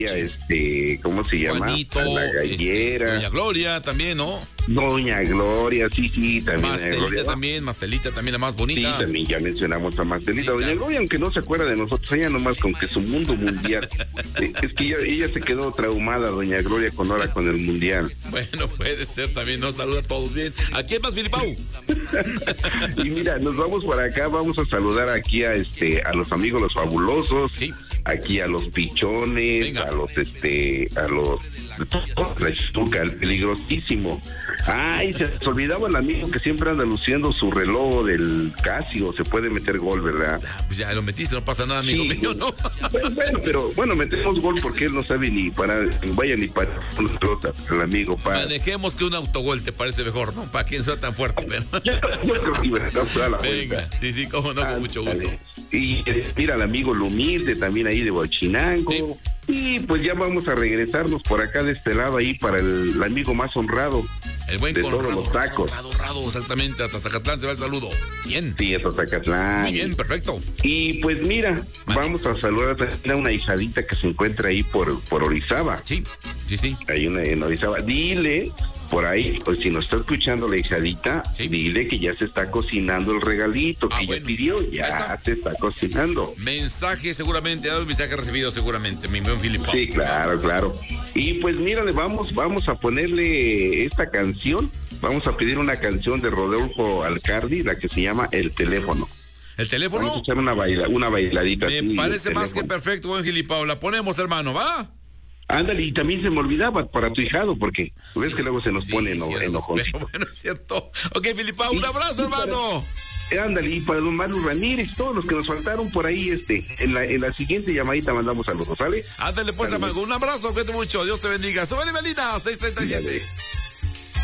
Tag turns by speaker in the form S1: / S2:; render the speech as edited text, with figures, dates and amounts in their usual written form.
S1: ¿cómo se llama?
S2: Juanito,
S1: La Gallera.
S2: Doña Gloria también, ¿no?
S1: Doña Gloria, sí, también.
S2: Mastelita también, la más bonita.
S1: Sí, también ya mencionamos a Mastelita.
S2: Sí,
S1: Doña
S2: claro.
S1: Gloria, aunque no se acuerda de nosotros, ella nomás con que su mundo mundial. Es que ella se quedó traumada, Doña Gloria, con el mundial.
S2: Bueno, puede ser también, ¿no? Saluda a todos bien. ¿A quién más, Filipao?
S1: Y mira, nos vamos por acá, vamos a saludar aquí a los amigos los fabulosos,
S2: Sí.
S1: aquí a los pichones,
S2: Venga.
S1: a los la Chuca, el peligrosísimo. Ay, se nos olvidaba el amigo que siempre anda luciendo su reloj del Casio, se puede meter gol, ¿verdad?
S2: Pues ya lo metiste, no pasa nada, amigo mío, ¿no?
S1: Bueno, metemos gol porque él no sabe ni parar, vaya ni para una pelota, el amigo para.
S2: Dejemos que un autogol te parece mejor, ¿no? Para quien sea tan fuerte, pero.
S1: Yo creo que iba a dar la
S2: Venga,
S1: vuelta.
S2: sí, cómo no, con mucho gusto.
S1: Y mira al amigo Lumilde también ahí de Huachinango.
S2: Sí.
S1: Y pues ya vamos a regresarnos por acá de este lado ahí para el amigo más honrado.
S2: El buen
S1: de todos los tacos.
S2: Rado, exactamente, hasta Zacatlán se va el saludo. Bien.
S1: Sí, hasta Zacatlán.
S2: Muy bien, perfecto.
S1: Y pues mira, vamos a saludar también a una hijadita que se encuentra ahí por Orizaba.
S2: Sí.
S1: Hay una en Orizaba. Dile por ahí, pues si nos está escuchando la hijadita,
S2: Sí.
S1: dile que ya se está cocinando el regalito que
S2: bueno.
S1: ya pidió,
S2: Ahí
S1: ya
S2: está.
S1: se está cocinando.
S2: Mensaje seguramente, ha dado un mensaje recibido seguramente, mi buen Filipao.
S1: Sí, claro. Y pues mírale, vamos a ponerle esta canción, vamos a pedir una canción de Rodolfo Alcardi, la que se llama El Teléfono.
S2: ¿El teléfono?
S1: Vamos a echar una bailadita.
S2: Me
S1: así,
S2: parece
S1: El
S2: más que
S1: Teléfono.
S2: perfecto, buen Filipao. La ponemos, hermano, ¿va?
S1: Ándale, y también se me olvidaba para tu hijado, porque ves que luego se nos pone enojón.
S2: Pero bueno, es cierto. Ok, Filipao, un abrazo, hermano.
S1: Ándale, y para don Mario Ramírez, todos los que nos faltaron por ahí, en la siguiente llamadita mandamos saludos, ¿sale?
S2: Ándale pues,
S1: Saludos.
S2: amigo. Un abrazo, cuídate mucho. Dios te bendiga. Soy Melina, 6:37.
S1: Dale.